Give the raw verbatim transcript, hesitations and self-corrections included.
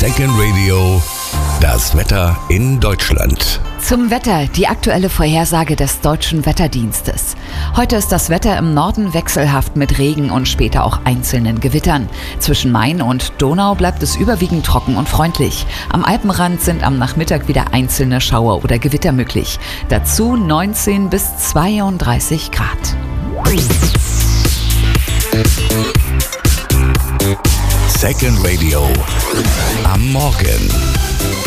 Second Radio, das Wetter in Deutschland. Zum Wetter, die aktuelle Vorhersage des Deutschen Wetterdienstes. Heute ist das Wetter im Norden wechselhaft mit Regen und später auch einzelnen Gewittern. Zwischen Main und Donau bleibt es überwiegend trocken und freundlich. Am Alpenrand sind am Nachmittag wieder einzelne Schauer oder Gewitter möglich. Dazu neunzehn bis zweiunddreißig Grad. Second Radio am Morgen.